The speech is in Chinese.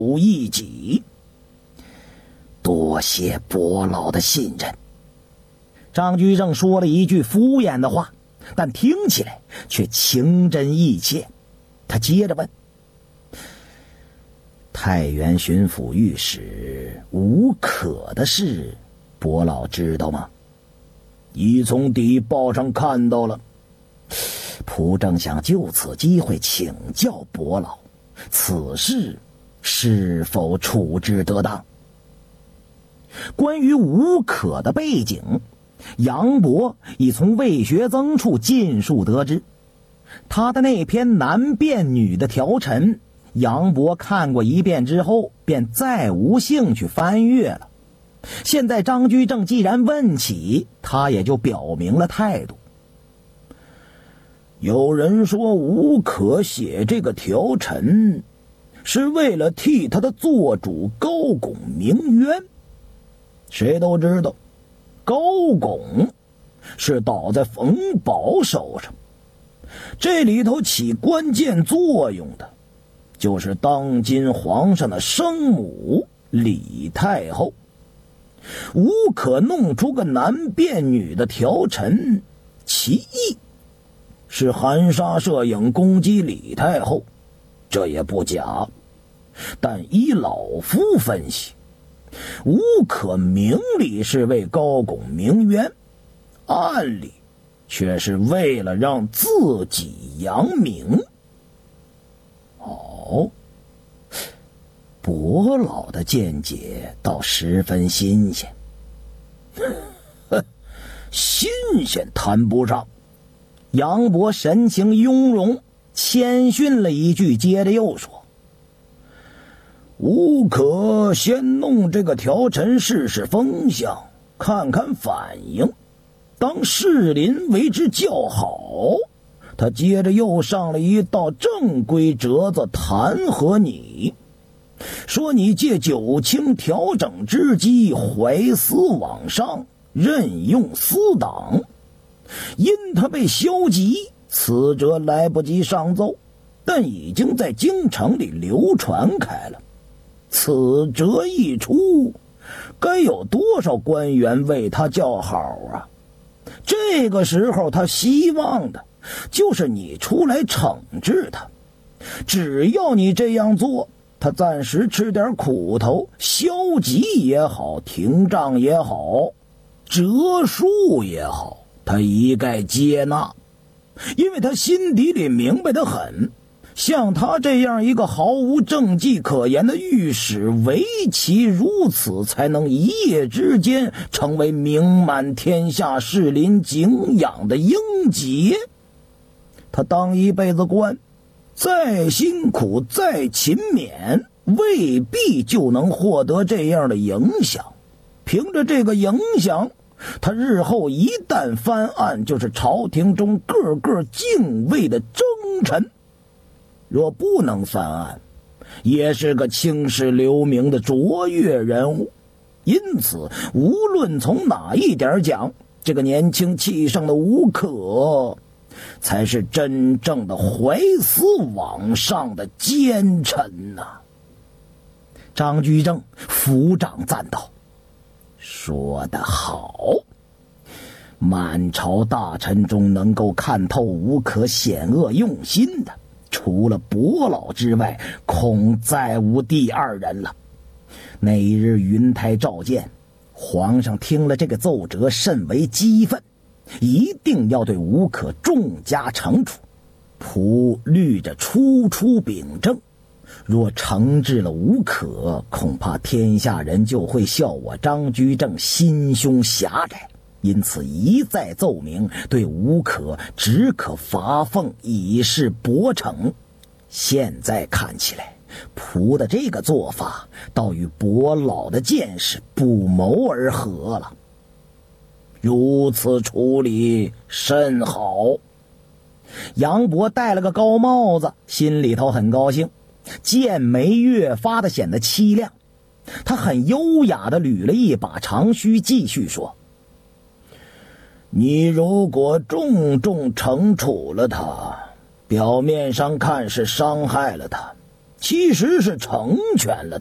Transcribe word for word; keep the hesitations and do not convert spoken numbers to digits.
一己。多谢伯老的信任。张居正说了一句敷衍的话，但听起来却情真意切。他接着问：太原巡抚御史吴可的事，伯老知道吗？已从邸报上看到了。仆正想就此机会请教伯老，此事是否处置得当？关于吴可的背景，杨博已从魏学曾处尽数得知。他的那篇男变女的条陈，杨博看过一遍之后便再无兴趣翻阅了。现在张居正既然问起，他也就表明了态度。有人说吴可写这个条陈是为了替他的做主高拱鸣冤。谁都知道高拱是倒在冯保手上，这里头起关键作用的就是当今皇上的生母李太后。吴可弄出个男变女的条陈，其意是含沙射影攻击李太后，这也不假。但依老夫分析，吴可明里是为高拱鸣冤，暗里却是为了让自己扬名。哦，伯老的见解倒十分新鲜。新鲜谈不上。杨博神情雍容，谦逊了一句，接着又说：吴可先弄这个条陈试试风向，看看反应，当士林为之叫好。他接着又上了一道正规折子弹劾你，说你借九卿调整之机怀私罔上，任用私党。因他被消极，此折来不及上奏，但已经在京城里流传开了。此折一出，该有多少官员为他叫好啊？这个时候他希望的就是你出来惩治他。只要你这样做，他暂时吃点苦头，消极也好，停账也好，折数也好，他一概接纳。因为他心底里明白得很，像他这样一个毫无政绩可言的御史，唯其如此，才能一夜之间成为名满天下士林敬仰的英杰。他当一辈子官，再辛苦再勤勉，未必就能获得这样的影响。凭着这个影响，他日后一旦翻案，就是朝廷中个个敬畏的忠臣；若不能翻案，也是个青史留名的卓越人物。因此无论从哪一点讲，这个年轻气盛的吴可才是真正的怀私罔上的奸臣呐、啊！张居正抚掌赞道：说得好，满朝大臣中能够看透吴可险恶用心的，除了伯老之外，恐再无第二人了。那一日云台召见，皇上听了这个奏折甚为激愤，一定要对吴可重加惩处。仆虑着初出秉政，若惩治了吴可，恐怕天下人就会笑我张居正心胸狭窄，因此一再奏明，对吴可只可罚俸以示薄惩。现在看起来，仆的这个做法倒与伯老的见识不谋而合了。如此处理甚好。杨博戴了个高帽子，心里头很高兴，剑眉越发的显得凄亮。他很优雅地捋了一把长须，继续说：你如果重重惩处了他，表面上看是伤害了他， 其实是成全了